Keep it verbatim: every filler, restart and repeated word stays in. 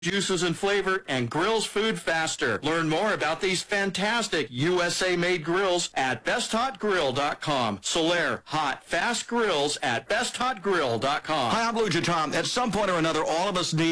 juices and flavor, and grills food faster. Learn more about these fantastic U S A-made grills at best hot grill dot com. Solaire Hot Fast Grills at best hot grill dot com. Hi, I'm Luigi Tom. At some point or another, all of us need